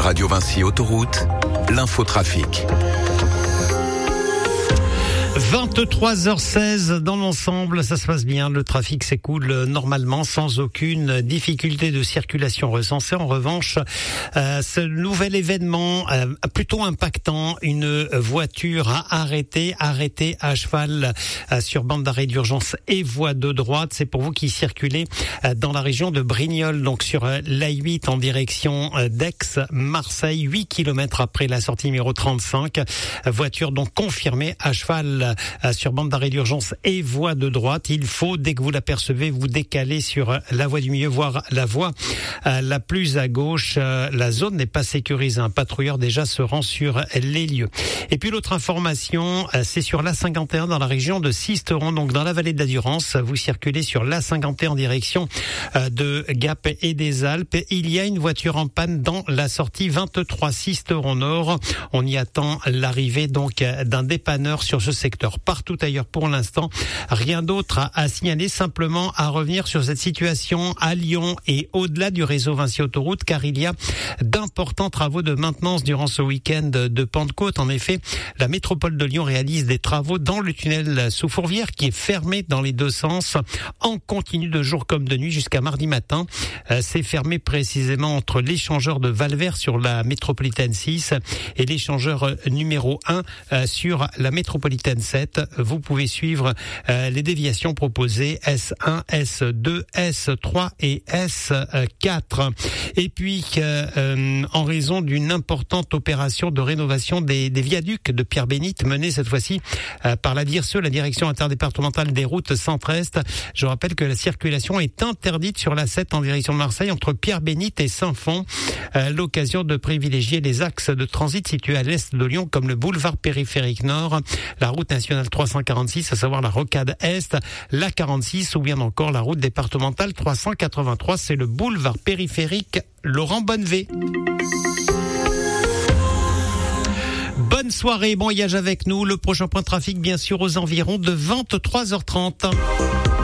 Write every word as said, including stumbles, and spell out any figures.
Radio Vinci Autoroute, l'infotrafic. vingt-trois heures seize dans l'ensemble, ça se passe bien, le trafic s'écoule normalement sans aucune difficulté de circulation recensée. En revanche, euh, ce nouvel événement euh, plutôt impactant, une voiture a arrêté, arrêté à cheval euh, sur bande d'arrêt d'urgence et voie de droite. C'est pour vous qui circulez euh, dans la région de Brignoles, donc sur euh, l'A huit en direction euh, d'Aix-Marseille, huit kilomètres après la sortie numéro trente-cinq. Euh, voiture donc confirmée à cheval sur bande d'arrêt d'urgence et voie de droite. Il faut, dès que vous l'apercevez, vous décaler sur la voie du milieu, voire la voie la plus à gauche. La zone n'est pas sécurisée. Un patrouilleur déjà se rend sur les lieux. Et puis l'autre information, c'est sur l'A cinquante et un dans la région de Sisteron, donc dans la vallée de la Durance. Vous circulez sur l'A cinquante et un en direction de Gap et des Alpes. Il y a une voiture en panne dans la sortie vingt-trois Sisteron Nord. On y attend l'arrivée donc d'un dépanneur sur ce secteur. Partout ailleurs pour l'instant, rien d'autre à, à signaler, simplement à revenir sur cette situation à Lyon et au-delà du réseau Vinci Autoroute, car il y a d'importants travaux de maintenance durant ce week-end de Pentecôte. En effet, la métropole de Lyon réalise des travaux dans le tunnel sous Fourvière qui est fermé dans les deux sens en continu de jour comme de nuit jusqu'à mardi matin. Euh, c'est fermé précisément entre l'échangeur de Valvert sur la métropolitaine six et l'échangeur numéro un euh, sur la métropolitaine sept. Vous pouvez suivre euh, les déviations proposées S un, S deux, S trois et S quatre. Et puis, euh, euh, en raison d'une importante opération de rénovation des, des viaducs de Pierre-Bénite, menée cette fois-ci euh, par la D I R S E, la Direction interdépartementale des routes centre-est. Je rappelle que la circulation est interdite sur la sept en direction de Marseille entre Pierre-Bénite et Saint-Fond. Euh, l'occasion de privilégier les axes de transit situés à l'est de Lyon comme le boulevard périphérique nord, la route nationale trois cent quarante-six, à savoir la rocade Est, la quarante-six ou bien encore la route départementale trois cent quatre-vingt-trois, c'est le boulevard périphérique Laurent Bonnevé. Bonne soirée, bon voyage avec nous. Le prochain point de trafic, bien sûr, aux environs de vingt-trois heures trente.